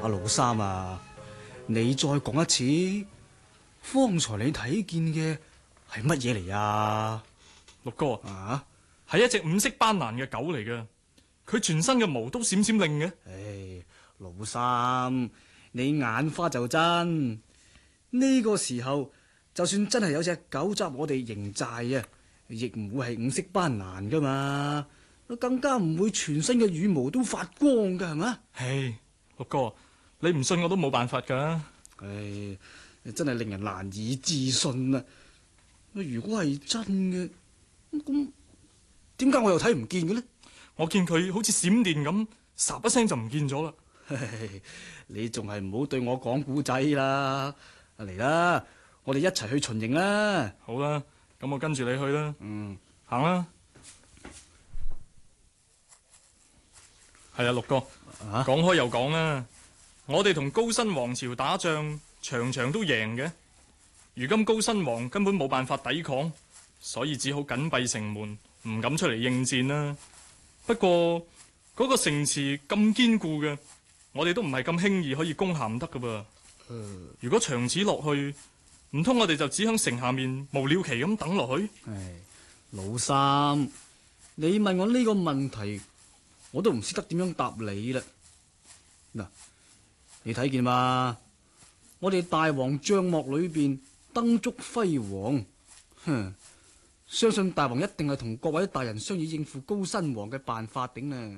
阿老三啊，你再講一次，方才你睇見嘅係乜嘢嚟啊？ 六哥啊， 係一隻五色斑斕嘅狗嚟嘅，佢全身嘅毛都閃閃亮嘅。 唉，老三，你眼花就真。呢個時候，就算真係有隻狗執我哋營寨啊，亦唔會係五色斑斕噶嘛，更加唔會全身嘅羽毛都發光噶，係嘛？ 唉，六哥，你唔信我都冇辦法噶。 唉，真係令人難以置信啊！如果係真嘅，咁點解我又睇唔見嘅呢？ 我見佢好似閃電咁，霎一聲就唔見咗啦。 你仲係唔好對我講古仔啦！嚟啦，我哋一齊去巡營啦！ 好啦，咁我跟住你去啦。行啦。係啊，六哥，講開又講啦，我哋同高辛王朝打仗，場場都贏嘅。如今高辛王根本冇辦法抵抗，所以只好緊閉城門，唔敢出嚟應戰啦。不過嗰個城池咁堅固嘅，我哋都唔係咁輕易可以攻陷得噶噃。如果長此落去，唔通我哋就只響城下面無了期咁等落去？ 唉，老三，你問我呢個問題，我都唔識得點樣答你啦。嗱，你睇見嘛？我哋大王帳幕裏邊燈燭輝煌，相信大王一定係同各位大人商議應付高辛王嘅辦法頂啦。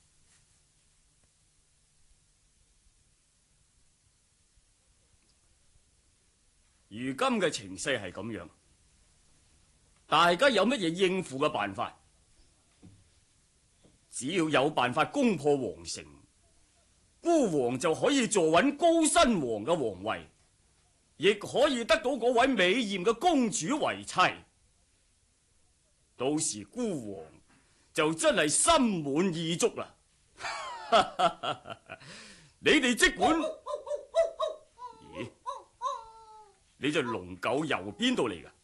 如今嘅情勢係咁樣，大家有乜嘢應付嘅辦法？只要有辦法攻破皇城，孤王就可以坐穩高辛王嘅皇位，亦可以得到嗰位美艷嘅公主為妻。到時孤王就真係心滿意足啦！你哋即管。你隻龍狗由邊度嚟噶？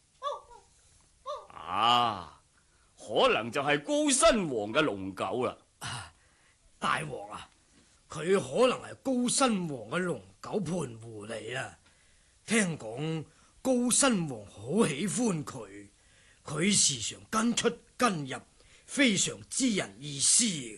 啊，可能就係高辛王嘅龍狗啦。 大王啊，佢可能係高辛王嘅龍狗盤狐嚟啊！聽講高辛王好喜歡佢，佢時常跟出跟入，非常知人意思嘅。